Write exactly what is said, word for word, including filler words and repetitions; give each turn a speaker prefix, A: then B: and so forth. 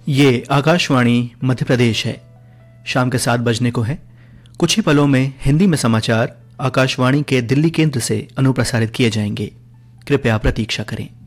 A: ये आकाशवाणी मध्य प्रदेश है। शाम के सात बजने को है। कुछ ही पलों में हिंदी में समाचार आकाशवाणी के दिल्ली केंद्र से अनुप्रसारित किए जाएंगे। कृपया प्रतीक्षा करें।